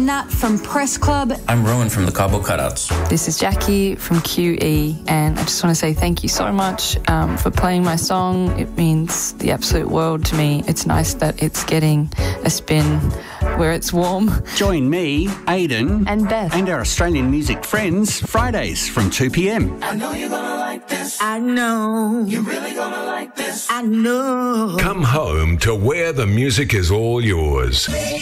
Nat from Press Club. I'm Rowan from the Cabo Cutouts. This is Jackie from QE, and I just want to say thank you so much for playing my song. It means the absolute world to me. It's nice that it's getting a spin where it's warm. Join me, Aidan, and Beth, and our Australian music friends Fridays from 2 p.m. I know you're gonna like this. I know you're really gonna like this. I know. Come home to where the music is all yours.